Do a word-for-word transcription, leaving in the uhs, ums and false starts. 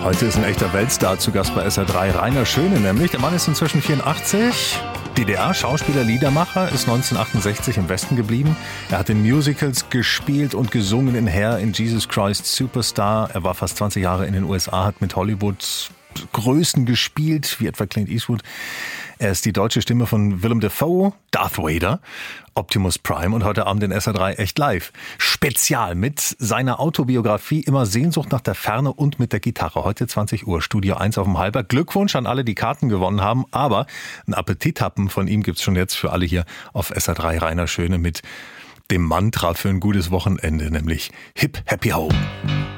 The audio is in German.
Heute ist ein echter Weltstar zu Gast bei S R drei, Rainer Schöne nämlich. Der Mann ist inzwischen vierundachtzig, D D R-Schauspieler, Liedermacher, ist neunzehnhundertachtundsechzig im Westen geblieben. Er hat in Musicals gespielt und gesungen, in Hair, in Jesus Christ Superstar. Er war fast zwanzig Jahre in den U S A, hat mit Hollywood Größen gespielt, wie etwa Clint Eastwood. Er ist die deutsche Stimme von Willem Dafoe, Darth Vader, Optimus Prime und heute Abend in S R drei echt live. Spezial mit seiner Autobiografie Immer Sehnsucht nach der Ferne und mit der Gitarre. Heute zwanzig Uhr, Studio eins auf dem Halber. Glückwunsch an alle, die Karten gewonnen haben. Aber ein Appetithappen von ihm gibt's schon jetzt für alle hier auf S R drei. Rainer Schöne mit dem Mantra für ein gutes Wochenende, nämlich Hip Happy Home.